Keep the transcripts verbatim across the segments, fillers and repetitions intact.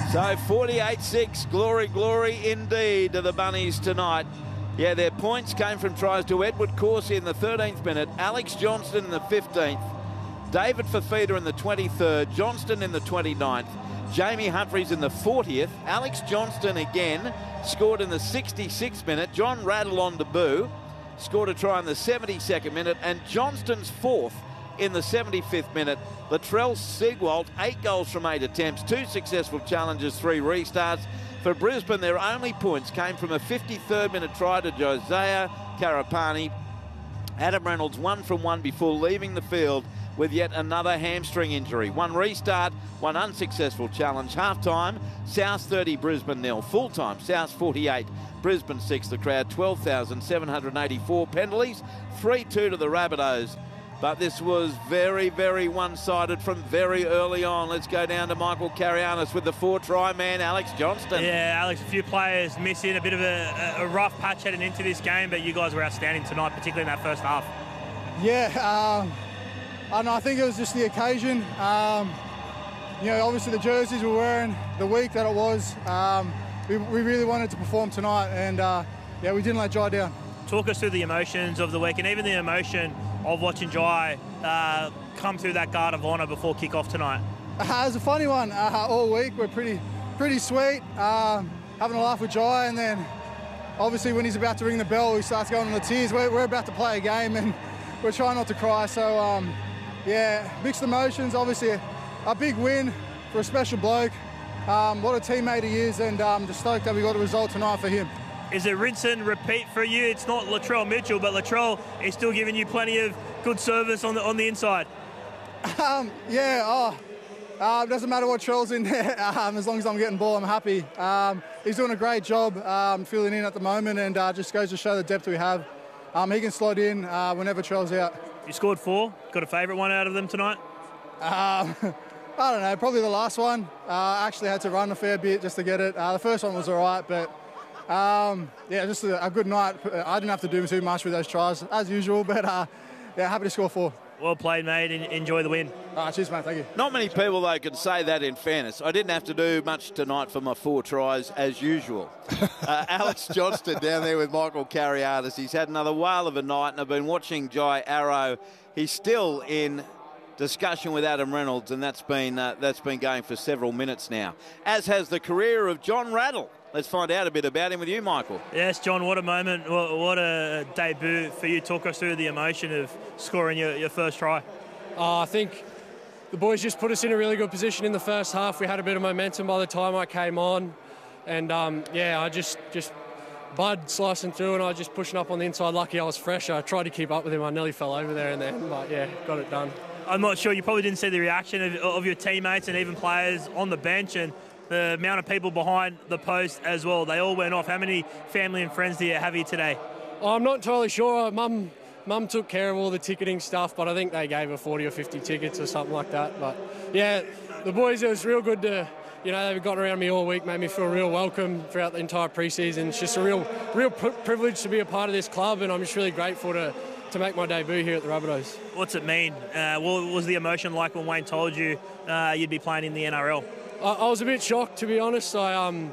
So forty-eight six, glory, glory indeed to the Bunnies tonight. Yeah, their points came from tries to Edward Corsi in the thirteenth minute, Alex Johnston in the fifteenth, David Fafita in the twenty-third, Johnston in the twenty-ninth, Jamie Humphries in the fortieth, Alex Johnston again scored in the sixty-sixth minute, John Rattle on debut scored a try in the seventy-second minute, and Johnston's fourth in the seventy-fifth minute. Latrell Sigwald, eight goals from eight attempts, two successful challenges, three restarts. For Brisbane, their only points came from a fifty-third minute try to Josiah Karapani. Adam Reynolds one from one before leaving the field with yet another hamstring injury. One restart, one unsuccessful challenge. Half-time, South thirty, Brisbane nil. Full-time, South forty-eight, Brisbane six. The crowd, twelve thousand seven hundred eighty-four. Penalties, three two to the Rabbitohs. But this was very, very one-sided from very early on. Let's go down to Michael Carianis with the four-try man, Alex Johnston. Yeah, Alex, a few players missing, a bit of a, a rough patch heading into this game, but you guys were outstanding tonight, particularly in that first half. Yeah, um, I, know, I think it was just the occasion. Um, you know, obviously the jerseys we're wearing, the week that it was, um, we, we really wanted to perform tonight, and uh, yeah, we didn't let Jai down. Talk us through the emotions of the week and even the emotion of watching Jai uh, come through that guard of honour before kick-off tonight. Uh, it was a funny one. Uh, all week we're pretty pretty sweet, um, having a laugh with Jai, and then obviously when he's about to ring the bell he starts going on the tears. We're, we're about to play a game and we're trying not to cry, so um, yeah, mixed emotions. Obviously a, a big win for a special bloke, um, what a teammate he is, and um, just stoked that we got a result tonight for him. Is it rinse and repeat for you? It's not Latrell Mitchell, but Latrell is still giving you plenty of good service on the on the inside. Um, yeah, oh, uh, it doesn't matter what Trell's in there. Um, as long as I'm getting ball, I'm happy. Um, he's doing a great job um, filling in at the moment, and uh, just goes to show the depth we have. Um, he can slot in uh, whenever Trell's out. You scored four. Got a favourite one out of them tonight? Um, I don't know, probably the last one. Uh, I actually had to run a fair bit just to get it. Uh, the first one was all right, but Um, yeah, just a, a good night. I didn't have to do too much with those tries, as usual, but uh, yeah, happy to score four. Well played, mate. Enjoy the win. Uh, cheers, mate. Thank you. Not many people, though, can say that in fairness. I didn't have to do much tonight for my four tries, as usual. uh, Alex Johnston down there with Michael Carianis. He's had another whale of a night, and I've been watching Jai Arrow. He's still in discussion with Adam Reynolds, and that's been, uh, that's been going for several minutes now, as has the career of John Rattle. Let's find out a bit about him with you, Michael. Yes, John, what a moment, what a debut for you. Talk us through the emotion of scoring your, your first try. Uh, I think the boys just put us in a really good position in the first half. We had a bit of momentum by the time I came on. And, um, yeah, I just, just Bud slicing through and I just pushing up on the inside. Lucky I was fresh. I tried to keep up with him. I nearly fell over there and then, but, yeah, got it done. I'm not sure, you probably didn't see the reaction of, of your teammates and even players on the bench, and the amount of people behind the post as well. They all went off. How many family and friends do you have here today? I'm not entirely sure. Mum Mum took care of all the ticketing stuff, but I think they gave her forty or fifty tickets or something like that. But, yeah, the boys, it was real good to, you know, they've gotten around me all week, made me feel real welcome throughout the entire pre-season. It's just a real real privilege to be a part of this club, and I'm just really grateful to, to make my debut here at the Rabbitohs. What's it mean? Uh, what was the emotion like when Wayne told you uh, you'd be playing in the N R L? I, I was a bit shocked, to be honest. I um,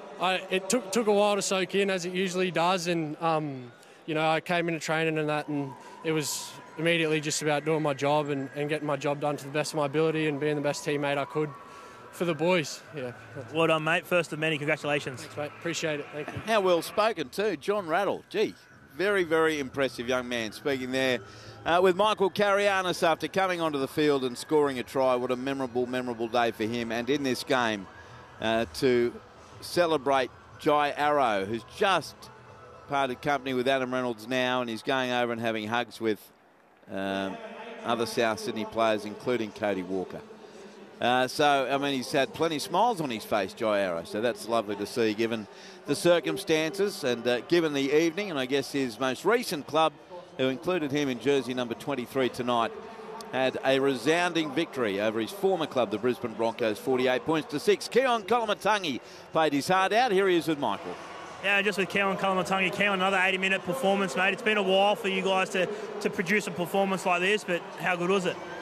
I it took took a while to soak in, as it usually does, and um, you know, I came into training and that, and it was immediately just about doing my job and, and getting my job done to the best of my ability and being the best teammate I could for the boys. Yeah. Well done, mate. First of many. Congratulations. Thanks, mate. Appreciate it. Thank you. How well spoken too, John Rattle. Gee, very, very impressive young man speaking there. Uh, with Michael Carianis after coming onto the field and scoring a try. What a memorable, memorable day for him. And in this game, uh, to celebrate Jai Arrow, who's just parted company with Adam Reynolds now, and he's going over and having hugs with um, other South Sydney players, including Cody Walker. Uh, so, I mean, he's had plenty of smiles on his face, Jai Arrow, so that's lovely to see, given the circumstances and uh, given the evening, and I guess his most recent club, who included him in jersey number twenty-three tonight, had a resounding victory over his former club, the Brisbane Broncos, forty-eight points to six. Keon Koloamatangi played his heart out. Here he is with Michael. Yeah, just with Keon Koloamatangi. Keon, another eighty minute performance, mate. It's been a while for you guys to, to produce a performance like this, but how good was it?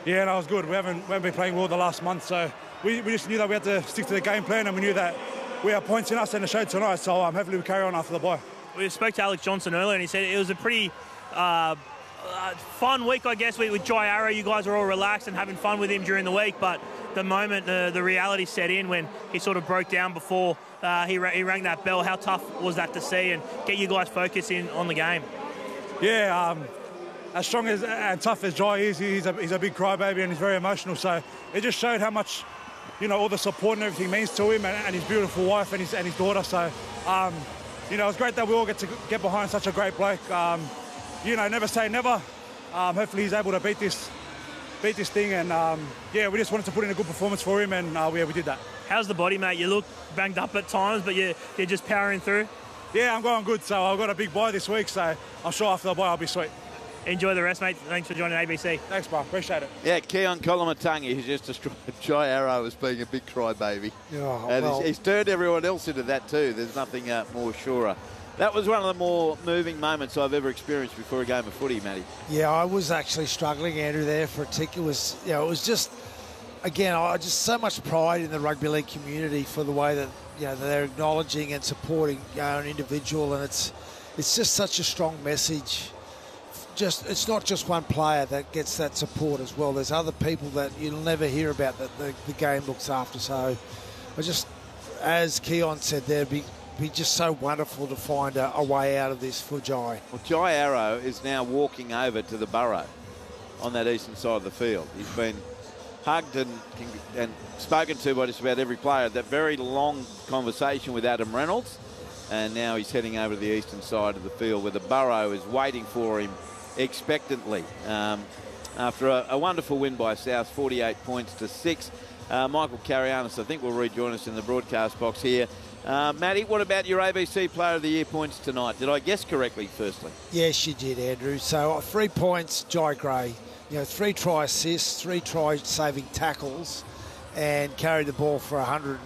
Yeah, that was good. We haven't, we haven't been playing well the last month, so we, we just knew that we had to stick to the game plan, and we knew that we have points in us and it showed tonight, so um, hopefully we carry on after the bye. We spoke to Alex Johnson earlier, and he said it was a pretty uh, uh, fun week, I guess, with, with Jai Arrow. You guys are all relaxed and having fun with him during the week, but the moment uh, the reality set in when he sort of broke down before uh, he, ra- he rang that bell, how tough was that to see and get you guys focusing on the game? Yeah, um, as strong as and tough as Jai is, he's a, he's a big crybaby and he's very emotional. So it just showed how much, you know, all the support and everything means to him, and, and his beautiful wife and his, and his daughter. So, um, you know, it's great that we all get to get behind such a great bloke. Um, you know, never say never. Um, hopefully he's able to beat this beat this thing. And, um, yeah, we just wanted to put in a good performance for him, and uh, yeah, we did that. How's the body, mate? You look banged up at times, but you're, you're just powering through? Yeah, I'm going good. So I've got a big bye this week, so I'm sure after the bye I'll be sweet. Enjoy the rest, mate. Thanks for joining A B C. Thanks, bro. Appreciate it. Yeah, Keon Kolomatangi, who's just destroyed Jai Arrow as being a big crybaby. Oh, and well. he's, he's turned everyone else into that too. There's nothing uh, more surer. That was one of the more moving moments I've ever experienced before a game of footy, Matty. Yeah, I was actually struggling, Andrew, there for a tick. It was, you know, it was just, again, I just so much pride in the rugby league community for the way that, you know, they're acknowledging and supporting, you know, an individual, and it's, it's just such a strong message. Just, it's not just one player that gets that support as well. There's other people that you'll never hear about that the, the game looks after. So, I just, as Keon said, there'd be. be just so wonderful to find a, a way out of this for Jai. Well, Jai Arrow is now walking over to the burrow on that eastern side of the field. He's been hugged and, and spoken to by just about every player. That very long conversation with Adam Reynolds, and now he's heading over to the eastern side of the field where the burrow is waiting for him expectantly. Um, after a, a wonderful win by South, forty-eight points to six. Uh, Michael Carianis, I think, will rejoin us in the broadcast box here. Uh, Matty, what about your A B C Player of the Year points tonight? Did I guess correctly, firstly? Yes, you did, Andrew. So uh, three points, Jai Gray. You know, three try assists, three try saving tackles, and carried the ball for one hundred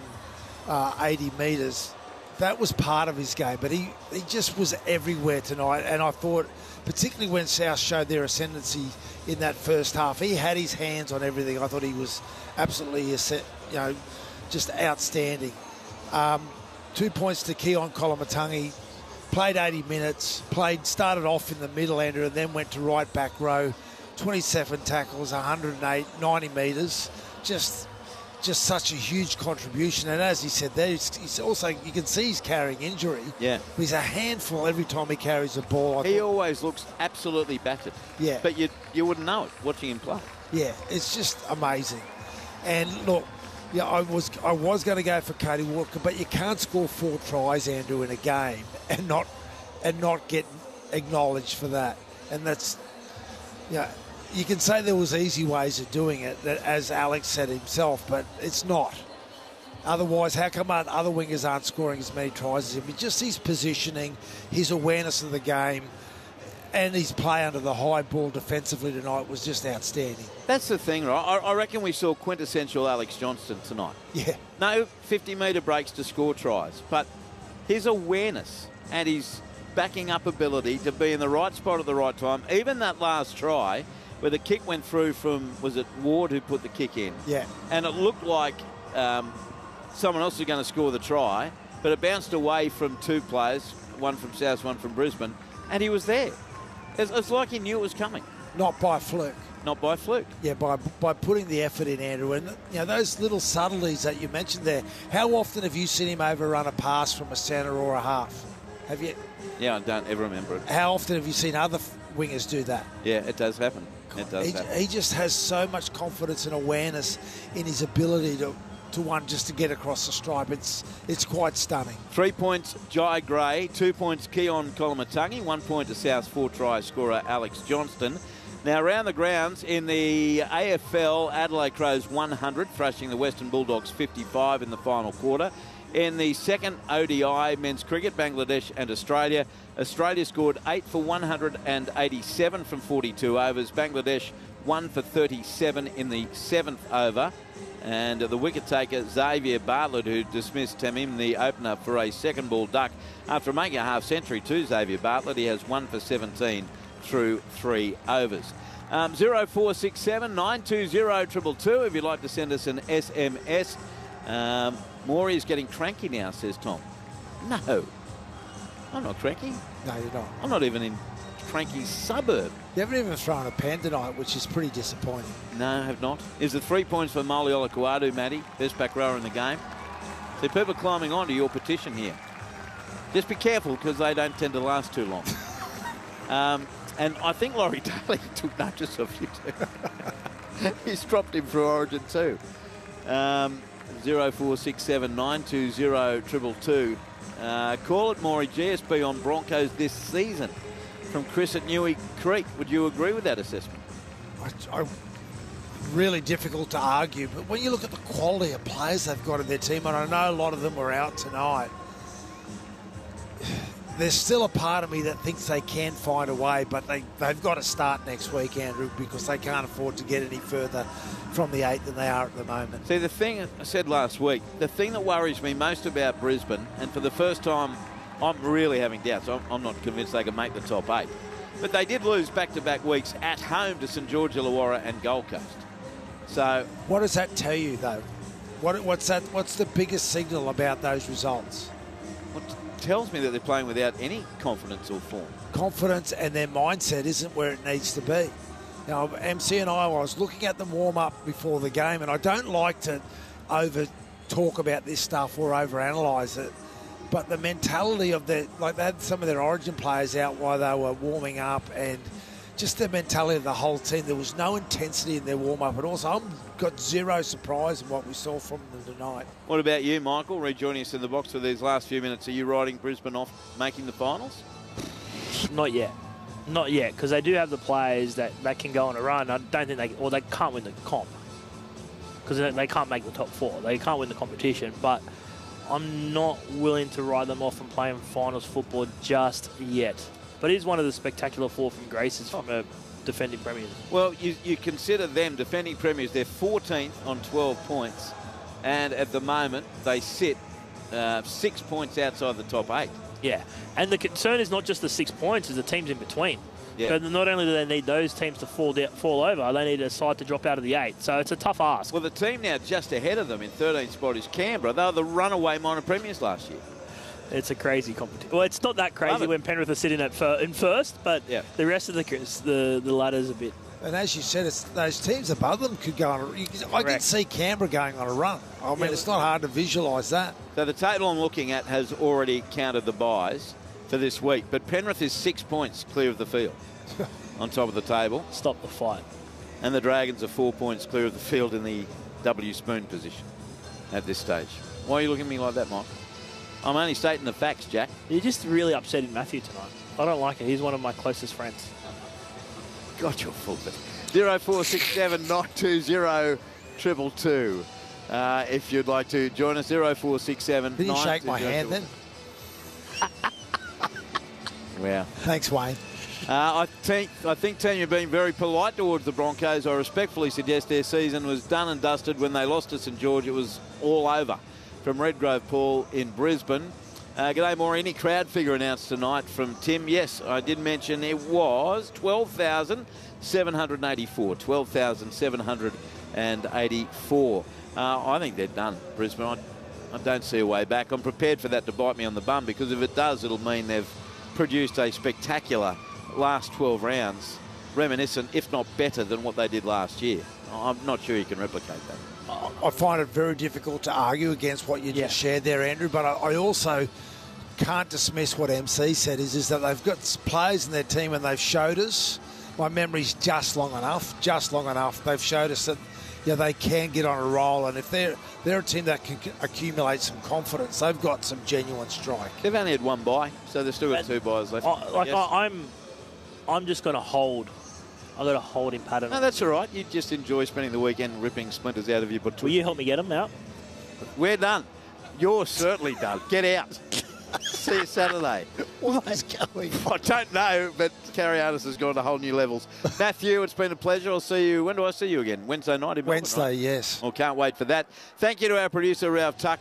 eighty metres. That was part of his game, but he, he just was everywhere tonight. And I thought, particularly when South showed their ascendancy in that first half, he had his hands on everything. I thought he was absolutely, you know, just outstanding. Um, Two points to Keon Kolomatangi. Played eighty minutes. Played, started off in the middle, Andrew, and then went to right back row. twenty-seven tackles, one hundred eight, ninety metres. Just, just such a huge contribution. And as he said, there, he's also, you can see he's carrying injury. Yeah. But he's a handful every time he carries the ball. I he thought, always looks absolutely battered. Yeah. But you you wouldn't know it watching him play. Yeah, it's just amazing. And look, yeah, I was I was going to go for Cody Walker, but you can't score four tries, Andrew, in a game and not and not get acknowledged for that. And that's, you know, you can say there was easy ways of doing it, that, as Alex said himself, but it's not. Otherwise, how come other wingers aren't scoring as many tries as him? Just his positioning, his awareness of the game, and his play under the high ball defensively tonight was just outstanding. That's the thing, right? I, I reckon we saw quintessential Alex Johnston tonight. Yeah. No fifty-metre breaks to score tries, but his awareness and his backing up ability to be in the right spot at the right time, even that last try where the kick went through from, was it Ward who put the kick in? Yeah. And it looked like um, someone else was going to score the try, but it bounced away from two players, one from South, one from Brisbane, and he was there. It's, it's like he knew it was coming. Not by fluke. Not by fluke. Yeah, by by putting the effort in, Andrew. And, you know, those little subtleties that you mentioned there, how often have you seen him overrun a pass from a centre or a half? Have you? Yeah, I don't ever remember it. How often have you seen other wingers do that? Yeah, it does happen. It does he, happen. he just has so much confidence and awareness in his ability to, to one, just to get across the stripe. It's it's quite stunning. Three points, Jai Gray. Two points, Keon Kolomatangi. One point to South's four-try scorer, Alex Johnston. Now, around the grounds in the A F L, Adelaide Crows one hundred, thrashing the Western Bulldogs fifty-five in the final quarter. In the second O D I men's cricket, Bangladesh and Australia, Australia scored eight for one hundred eighty-seven from forty-two overs. Bangladesh one for thirty-seven in the seventh over. And the wicket-taker, Xavier Bartlett, who dismissed Tamim, the opener, for a second ball duck. After making a half-century to Xavier Bartlett, he has one for seventeen through three overs. Um, zero four six seven nine two zero two two if you'd like to send us an S M S. Um, Maury is getting cranky now, says Tom. No, I'm not cranky. No, you're not. I'm not even in cranky suburb. You haven't even thrown a pen tonight, which is pretty disappointing. No, I have not. Is the three points for Mali Olakuadu, Matty, best back rower in the game? See, people climbing onto your petition here. Just be careful because they don't tend to last too long. um, and I think Laurie Daly took notice of you too. He's dropped him for Origin too. Um, zero four six seven nine two zero two two two. Uh, call it Maury, G S B on Broncos this season. From Chris at Newey Creek. Would you agree with that assessment? I, I, really difficult to argue, but when you look at the quality of players they've got in their team, and I know a lot of them were out tonight, there's still a part of me that thinks they can find a way, but they, they've got to start next week, Andrew, because they can't afford to get any further from the eight than they are at the moment. See, the thing I said last week, the thing that worries me most about Brisbane, and for the first time I'm really having doubts. I'm, I'm not convinced they can make the top eight. But they did lose back-to-back weeks at home to St George Illawarra and Gold Coast. So, what does that tell you, though? What, what's that? What's the biggest signal about those results? Well, it tells me that they're playing without any confidence or form. Confidence and their mindset isn't where it needs to be. Now, M C and I, I was looking at them warm up before the game, and I don't like to over talk about this stuff or overanalyze it. But the mentality of the, like they had some of their Origin players out while they were warming up, and just the mentality of the whole team. There was no intensity in their warm-up at all. So I've got zero surprise in what we saw from them tonight. What about you, Michael? Rejoining us in the box for these last few minutes. Are you riding Brisbane off making the finals? Not yet. Not yet, because they do have the players that, that can go on a run. I don't think they, or they can't win the comp, because they, they can't make the top four. They can't win the competition, but I'm not willing to ride them off and play in finals football just yet. But it is one of the spectacular four from Graces from a defending premiers. Well, you, you consider them defending premiers. They're fourteenth on twelve points. And at the moment, they sit uh, six points outside the top eight. Yeah. And the concern is not just the six points, it's the teams in between. Yeah. So not only do they need those teams to fall down, fall over, they need a side to drop out of the eight. So it's a tough ask. Well, the team now just ahead of them in thirteenth spot is Canberra. They were the runaway minor premiers last year. It's a crazy competition. Well, it's not that crazy when Penrith are sitting at fir in first, but yeah. the rest of the the, the ladder's a bit. And as you said, it's, those teams above them could go on a, you, I can see Canberra going on a run. I mean, yeah. It's not hard to visualise that. So the table I'm looking at has already counted the buys for this week, but Penrith is six points clear of the field on top of the table. Stop the fight. And the Dragons are four points clear of the field in the W Spoon position at this stage. Why are you looking at me like that, Mike? I'm only stating the facts, Jack. You're just really upsetting Matthew tonight. I don't like it. He's one of my closest friends. God, you're full of it. zero four six seven nine two zero two two two. Uh, if you'd like to join us, zero four six seven. Did you shake my hand then? Wow. Thanks, Wayne. Uh, I think I think, team, you've been very polite towards the Broncos. I respectfully suggest their season was done and dusted when they lost to St George. It was all over. From Redgrove Paul in Brisbane. Uh, g'day, more. Any crowd figure announced tonight from Tim? Yes, I did mention it was twelve thousand seven hundred eighty-four. twelve thousand seven hundred eighty-four. Uh, I think they're done, Brisbane. I, I don't see a way back. I'm prepared for that to bite me on the bum, because if it does, it'll mean they've produced a spectacular last twelve rounds, reminiscent, if not better, than what they did last year. I'm not sure you can replicate that. I find it very difficult to argue against what you yeah. just shared there, Andrew, but I, I also can't dismiss what M C said, is, is that they've got players in their team and they've showed us, my memory's just long enough, just long enough, they've showed us that yeah, they can get on a roll, and if they're, they're a team that can accumulate some confidence, they've got some genuine strike. They've only had one bye, so they've still got two byes left. I, like I, I'm, I'm just going to hold. I've got a holding pattern. No, that's all right. You just enjoy spending the weekend ripping splinters out of your butt. Will you help me get them out? We're done. You're certainly done. Get out. See you Saturday. What is going on? I don't know, but Carianis has gone to whole new levels. Matthew, it's been a pleasure. I'll see you. When do I see you again? Wednesday night in Melbourne, Wednesday, right? yes. Well, can't wait for that. Thank you to our producer, Ralph Tucker.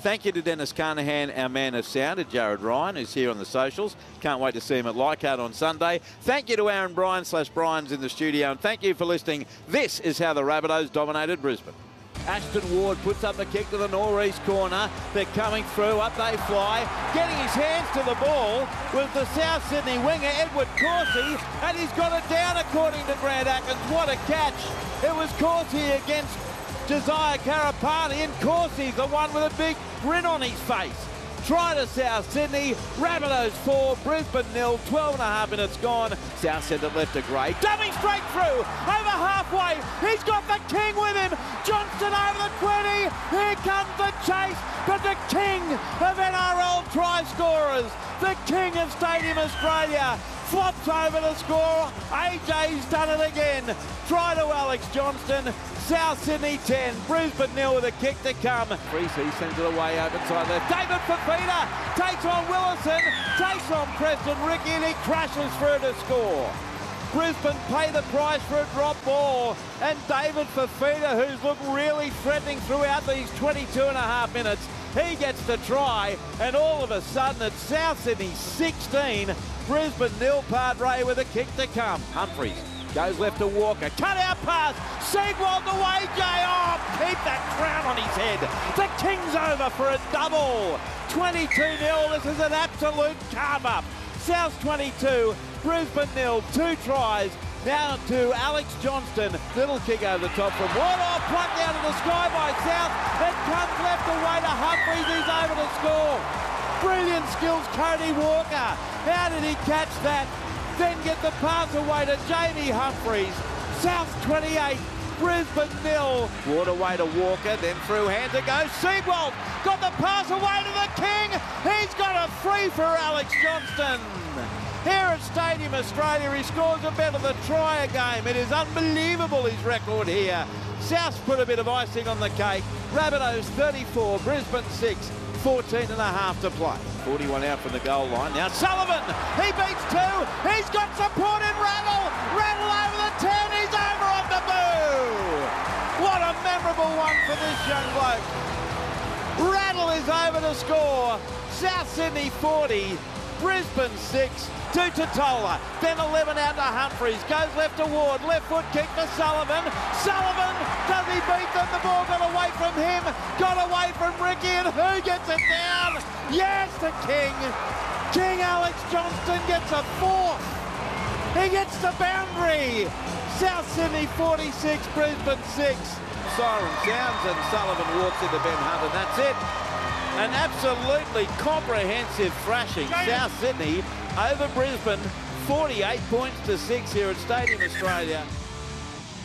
Thank you to Dennis Carnahan, our man of sound, and Jared Ryan, who's here on the socials. Can't wait to see him at Leichhardt on Sunday. Thank you to Aaron Bryan slash Bryans in the studio, and thank you for listening. This is how the Rabbitohs dominated Brisbane. Ashton Ward puts up the kick to the northeast corner. They're coming through. Up they fly. Getting his hands to the ball was the South Sydney winger, Edward Corsi, and he's got it down according to Grant Atkins. What a catch. It was Corsi against Josiah Karapani, and Corsi's the one with a big grin on his face. Try to South Sydney. Rabbitohs four, Brisbane nil. twelve and a half minutes gone. South sent it left to Gray. Dumping straight through. Over halfway. He's got the king with him. Johnston over the twenty. Here comes the chase. But the king of N R L try scorers, the king of Stadium Australia, flops over to score. A J's done it again. Try to Alex Johnston. South Sydney ten, Brisbane nil with a kick to come. Creasy sends it away open side left. David Fifita takes on Willison, takes on Preston Ricky, and he crashes through to score. Brisbane pay the price for a drop ball, and David Fifita, who's looked really threatening throughout these twenty-two and a half minutes, he gets the try, and all of a sudden it's South Sydney sixteen, Brisbane nil. Padre with a kick to come. Humphries goes left to Walker. Cut out pass. Seagwald away, Jay. Oh, keep that crown on his head. The King's over for a double. twenty-two nil. This is an absolute carve-up. South twenty-two, Brisbane nil. Two tries. Now to Alex Johnston. Little kick over the top from Wardle. Plucked out of the sky by South. It comes left away to Humphries. He's over to score. Brilliant skills, Cody Walker. How did he catch that? Then get the pass away to Jamie Humphries. South twenty-eight, Brisbane nil. Water away to Walker, then through hand to go. Seagwald got the pass away to the King. He's got a free for Alex Johnston. Here at Stadium Australia, he scores a better than try a game. It is unbelievable, his record here. South's put a bit of icing on the cake. Rabbitohs thirty-four, Brisbane six. fourteen and a half to play. forty-one out from the goal line. Now Sullivan, he beats two. He's got support in Rattle. Rattle over the ten. He's over on the boo. What a memorable one for this young bloke. Rattle is over to score. South Sydney forty, Brisbane six. To Totola, then eleven out to Humphries, goes left to Ward, left foot kick for Sullivan. Sullivan, does he beat them? The ball got away from him, got away from Ricky, and who gets it down? Yes, the King. King Alex Johnston gets a fourth. He gets the boundary. South Sydney forty-six, Brisbane six. Siren sounds and Sullivan walks into Ben Hunt, and that's it. An absolutely comprehensive thrashing. South Sydney over Brisbane, forty-eight points to six here at Stadium Australia.